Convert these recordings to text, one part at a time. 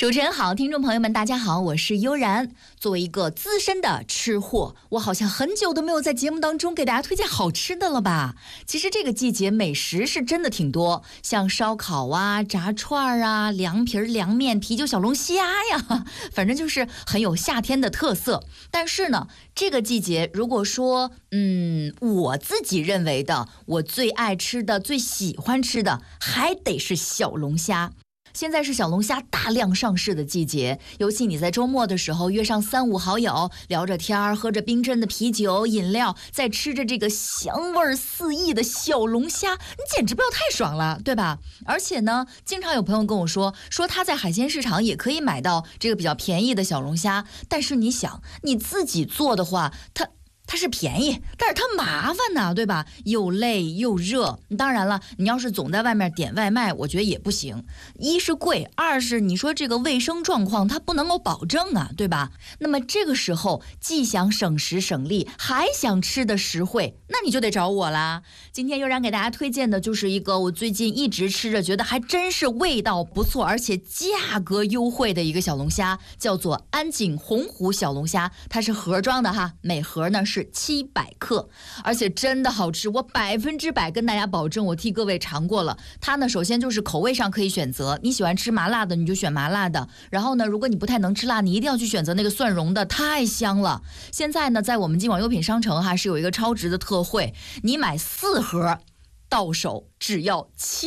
主持人好，听众朋友们大家好，我是悠然。作为一个资深的吃货，我好像很久都没有在节目当中给大家推荐好吃的了吧。其实这个季节美食是真的挺多，像烧烤啊、炸串啊、凉皮、凉面、啤酒、小龙虾呀，反正就是很有夏天的特色。但是呢，这个季节如果说我自己认为的我最爱吃的最喜欢吃的还得是小龙虾。现在是小龙虾大量上市的季节，尤其你在周末的时候约上3-5好友，聊着天儿，喝着冰镇的啤酒饮料，再吃着这个香味四溢的小龙虾，你简直不要太爽了，对吧？而且呢，经常有朋友跟我说他在海鲜市场也可以买到这个比较便宜的小龙虾，但是你想你自己做的话，它是便宜，但是它麻烦呐，对吧？又累又热。当然了，你要是总在外面点外卖，我觉得也不行。一是贵，二是你说这个卫生状况它不能够保证啊，对吧？那么这个时候既想省时省力，还想吃的实惠，那你就得找我啦。今天悠然给大家推荐的就是一个我最近一直吃着觉得还真是味道不错，而且价格优惠的一个小龙虾，叫做安井洪湖小龙虾，它是盒装的哈，每盒呢是700克，而且真的好吃，我100%跟大家保证，我替各位尝过了。它呢，首先就是口味上可以选择，你喜欢吃麻辣的你就选麻辣的，然后呢，如果你不太能吃辣，你一定要去选择那个蒜蓉的，太香了。现在呢，在我们金广优品商城还是有一个超值的特惠，你买4盒到手只要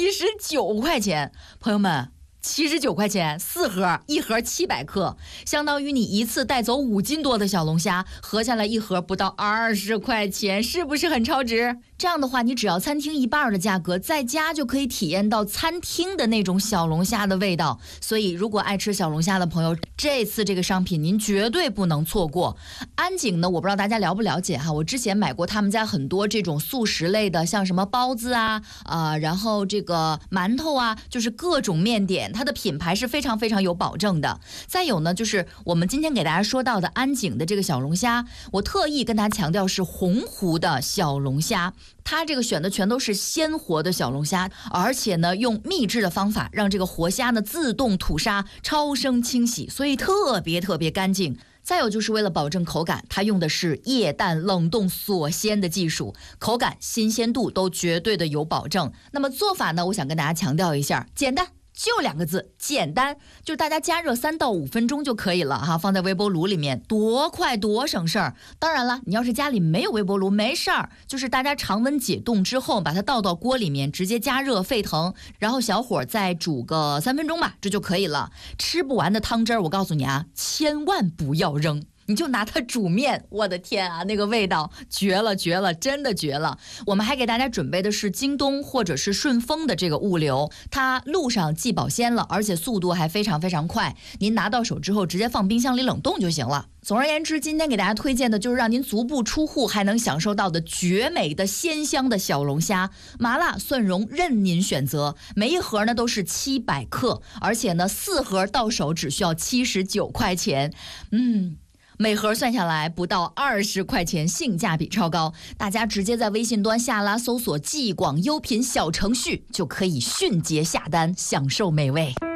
79块钱，朋友们。79块钱4盒，一盒700克，相当于你一次带走5斤多的小龙虾，合下来一盒不到20块钱，是不是很超值？这样的话，你只要餐厅1半的价格，在家就可以体验到餐厅的那种小龙虾的味道。所以，如果爱吃小龙虾的朋友，这次这个商品您绝对不能错过。安井呢，我不知道大家了不了解哈，我之前买过他们家很多这种速食类的，像什么包子啊，然后这个馒头啊，就是各种面点。它的品牌是非常非常有保证的。再有呢，就是我们今天给大家说到的安井的这个小龙虾，我特意跟大家强调是洪湖的小龙虾，它这个选的全都是鲜活的小龙虾，而且呢用秘制的方法让这个活虾呢自动吐沙，超声清洗，所以特别干净。再有就是为了保证口感，它用的是液氮冷冻锁鲜的技术，口感新鲜度都绝对的有保证。那么做法呢，我想跟大家强调一下，简单，就2个字，简单，就是大家加热3到5分钟就可以了哈，放在微波炉里面，多快多省事儿。当然了，你要是家里没有微波炉，没事儿，就是大家常温解冻之后，把它倒到锅里面，直接加热沸腾，然后小火再煮个3分钟吧，这就可以了。吃不完的汤汁儿，我告诉你啊，千万不要扔。你就拿它煮面，我的天啊，那个味道绝了，真的绝了。我们还给大家准备的是京东或者是顺丰的这个物流，它路上既保鲜了，而且速度还非常快，您拿到手之后直接放冰箱里冷冻就行了。总而言之，今天给大家推荐的就是让您足不出户还能享受到的绝美的鲜香的小龙虾，麻辣蒜蓉任您选择，每一盒呢都是700克，而且呢4盒到手只需要79块钱，每盒算下来不到20块钱，性价比超高。大家直接在微信端下拉搜索“济广优品”小程序，就可以迅捷下单，享受美味。